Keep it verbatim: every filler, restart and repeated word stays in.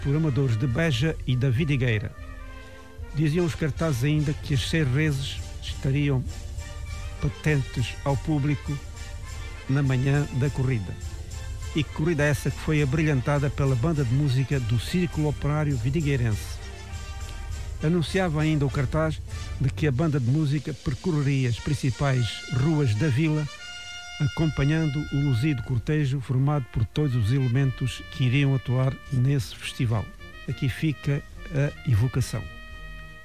por amadores de Beja e da Vidigueira. Diziam os cartazes ainda que as seis reses estariam patentes ao público na manhã da corrida. E que corrida essa que foi abrilhantada pela banda de música do Círculo Operário Vidigueirense. Anunciava ainda o cartaz de que a banda de música percorreria as principais ruas da vila, acompanhando o luzido cortejo formado por todos os elementos que iriam atuar nesse festival. Aqui fica a evocação.